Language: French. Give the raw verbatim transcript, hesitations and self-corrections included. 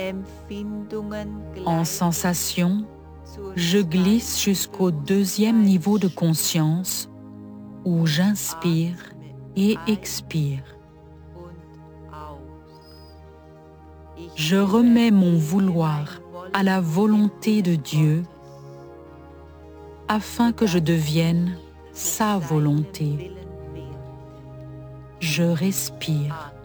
En sensation, je glisse jusqu'au deuxième niveau de conscience où j'inspire et expire. Je remets mon vouloir à la volonté de Dieu afin que je devienne sa volonté. Je respire.